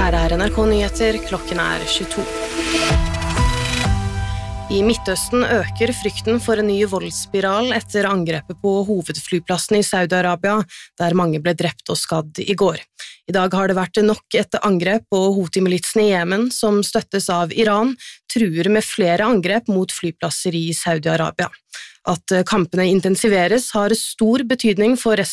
Her NRK Nyheter, klokken 22. I Midtøsten øker frykten for en ny voldsspiral etter angrepet på hovedflyplassen i Saudi-Arabia, der mange ble drept og skadd i går. I dag har det vært nok et angrep på Houthi-militsen i Jemen, som støttes av Iran, truer med flere angrep mot flyplasser i Saudi-Arabia. At kampene intensiveres har stor betydning for resten